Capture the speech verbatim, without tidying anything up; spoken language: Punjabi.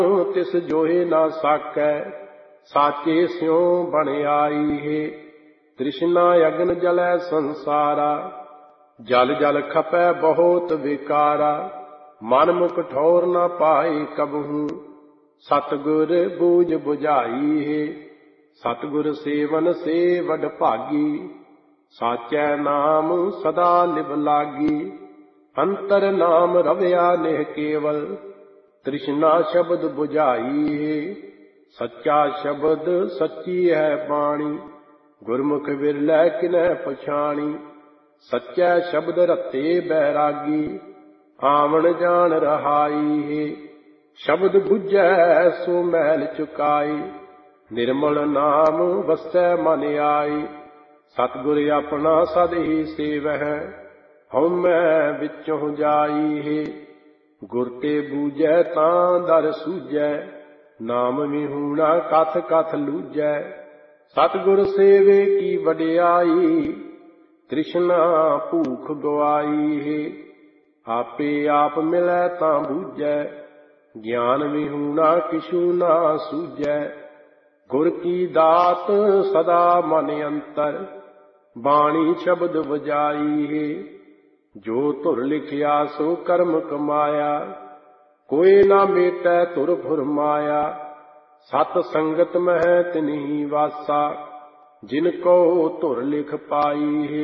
ਤਿਸ ਜੋਹਿ ਨਾ ਸਾਕੈ, ਸਾਚੇ ਸਿਉ ਬਣ ਆਈ ਹੈ। ਤ੍ਰਿਸ਼ਨਾ ਅਗਨ ਜਲੈ ਸੰਸਾਰਾ, ਜਲ ਜਲ ਖਪੈ ਬਹੁਤ ਵਿਕਾਰਾ। ਮਨ ਮੁਖ ਠੌਰ ਨਾ ਪਾਏ ਕਬਹੂ, ਸਤਿਗੁਰ ਬੂਝ ਬੁਝਾਈ ਹੈ। ਸਤਿਗੁਰ ਸੇਵਨ ਸੇ ਵਡ ਭਾਗੀ, ਸਾਚੈ ਨਾਮ ਸਦਾ ਲਿਵ ਲਾਗੀ। ਅੰਤਰ ਨਾਮ ਰਵਿਆ ਨਿਹ ਕੇਵਲ, ਤ੍ਰਿਸ਼ਨਾ ਸ਼ਬਦ ਬੁਝਾਈ ਹੈ। ਸੱਚਾ ਸ਼ਬਦ ਸੱਚੀ ਹੈ ਬਾਣੀ, ਗੁਰਮੁਖ ਵਿਰਲੈ ਕਿਨੈ ਪਛਾਣੀ। ਸੱਚੈ ਸ਼ਬਦ ਰਤੇ ਬੈਰਾਗੀ, ਆਵਣ ਜਾਣ ਰਹਾਈ ਹੈ। ਸ਼ਬਦ ਬੁਝੈ ਸੋ ਮੈਲ ਚੁਕਾਈ, ਨਿਰਮਲ ਨਾਮ ਵਸੈ ਮਨ ਆਈ। ਸਤਿਗੁਰ ਆਪਣਾ ਸਦ ਹੀ ਸੇਵਹਿ, ਹਉਮੈ ਵਿੱਚੋਂ ਜਾਈ ਹੈ। ਗੁਰ ਤੇ ਬੂਝੈ ਤਾਂ ਦਰ ਸੂਝੈ, ਨਾਮ ਵਿਹੂਣਾ ਕਥ ਕਥ ਲੂਝੈ। ਸਤਿਗੁਰ ਸੇਵੇ ਕੀ ਵਡਿਆਈ, ਤ੍ਰਿਸ਼ਨਾ ਭੂਖ ਗਵਾਈ ਹੈ। ਆਪੇ ਆਪ ਮਿਲੈ ਤਾਂ ਬੂਝੈ, ਗਿਆਨ ਵਿਹੂਣਾ ਕਿਛੂ ਨਾ ਸੂਝੈ। ਗੁਰ ਕੀ ਦਾਤ ਸਦਾ ਮਨ ਅੰਤਰ, ਬਾਣੀ ਸ਼ਬਦ ਵਜਾਈ ਹੈ। ਜੋ ਧੁਰ ਲਿਖਿਆ ਸੋ ਕਰਮ ਕਮਾਇਆ, ਕੋਇ ਨਾ ਮੇਟੈ ਧੁਰ ਫੁਰ ਮਾਇਆ। ਸਤ ਸੰਗਤ ਮਹਿ ਤਿਨਹੀ ਵਾਸਾ, ਜਿਨ ਕੋ ਧੁਰ ਲਿਖ ਪਾਈ ਹੈ।